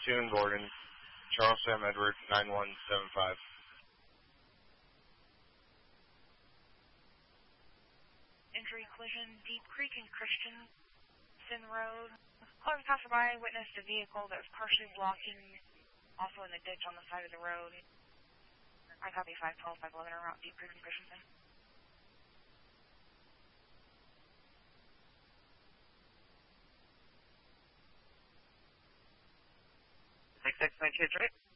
Platoon Gordon, Charles Sam Edward, 9175. Injury collision, Deep Creek and Christensen Road. Close passerby witnessed a vehicle that was partially blocking, also in the ditch on the side of the road. I copy 512, 511 around Deep Creek and Christensen. 6692,